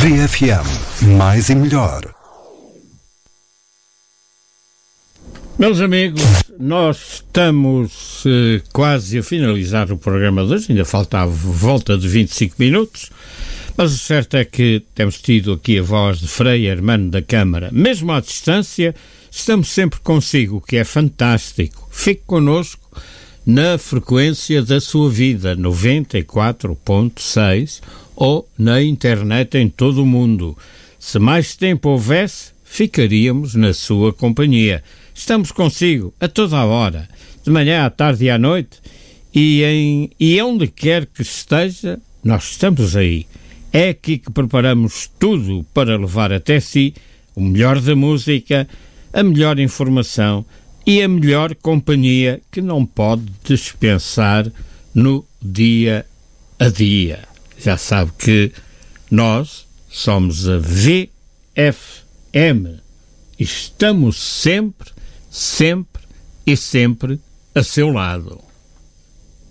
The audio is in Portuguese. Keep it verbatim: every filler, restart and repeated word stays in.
V F M, mais e melhor. Meus amigos, nós estamos eh, quase a finalizar o programa de hoje, ainda faltava volta de vinte e cinco minutos, mas o certo é que temos tido aqui a voz de Frei Hermano da Câmara. Mesmo à distância, estamos sempre consigo, o que é fantástico. Fique connosco na frequência da sua vida, noventa e quatro ponto seis, ou na internet em todo o mundo. Se mais tempo houvesse, ficaríamos na sua companhia. Estamos consigo a toda a hora, de manhã, à tarde e à noite, e, em, e onde quer que esteja, nós estamos aí. É aqui que preparamos tudo para levar até si o melhor da música, a melhor informação e a melhor companhia que não pode dispensar no dia a dia. Já sabe que nós somos a V F M e estamos sempre, sempre e sempre a seu lado.